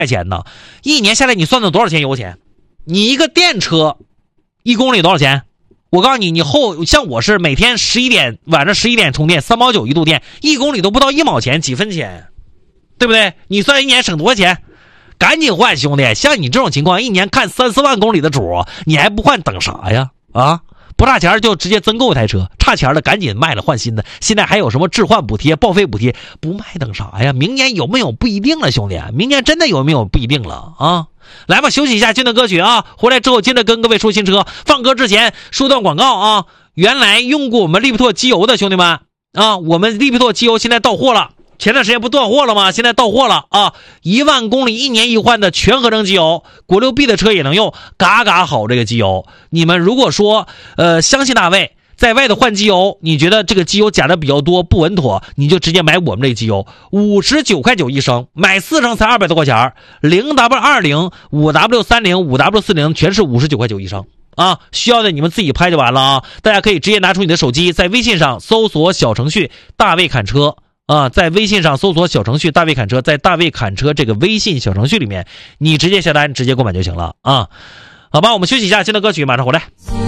钱呢，一年下来你算算多少钱油钱？你一个电车1公里多少钱？我告诉你，像我是每天晚上11点充电，3毛9一度电，1公里都不到1毛钱，几分钱，对不对？你算一年省多少钱？赶紧换兄弟，像你这种情况，一年看3、4万公里的主，你还不换等啥呀？啊，不差钱就直接增购一台车，差钱的赶紧卖了换新的。现在还有什么置换补贴、报废补贴，不卖等啥呀？明年有没有不一定了，兄弟，明年真的有没有不一定了啊！来吧，休息一下，听段歌曲啊，回来之后接着跟各位说新车。放歌之前说段广告啊，原来用过我们利普拓机油的兄弟们啊，我们利普拓机油现在到货了。前段时间不断货了吗？现在到货了啊！1万公里1年一换的全合成机油，国六 B 的车也能用，嘎嘎好这个机油。你们如果说相信大卫，在外头换机油，你觉得这个机油加的比较多不稳妥，你就直接买我们这个机油，59块9一升，买4升才200多块钱，0W20、5W30、5W40全是59块9一升。啊，需要的你们自己拍就完了啊！大家可以直接拿出你的手机，在微信上搜索小程序大卫侃车啊，在微信上搜索小程序大卫侃车，在大卫侃车这个微信小程序里面，你直接下单直接购买就行了啊。好吧，我们休息一下，听到歌曲马上回来。